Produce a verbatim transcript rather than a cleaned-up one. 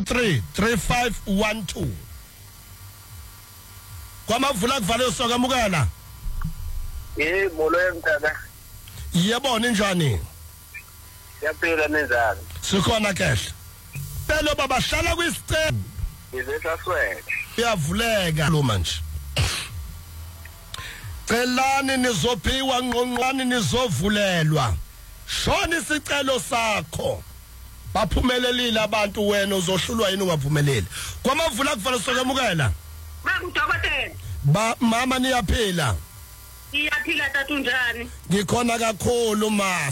three three five one two. Kwamavula kuvale usokamukela. Yebo lo yemtata. Yebo ninjani? Siyaphila ninjani? Sikhona kahle. Phela baba hlala kwisicelo. Izesaswele. Iyavuleka lo manje. Celani nizophiwa ngqonqani nizovulelwa. Shona isicelo sakho. Baphumelelile abantu wena uzohlulwa yini ungaphumeleli. Kwamavula kuvale usokamukela. Ngudokotela. Ba mama niyaphila. Iyaphila tatu njani? Ngikhona kakhulu ma.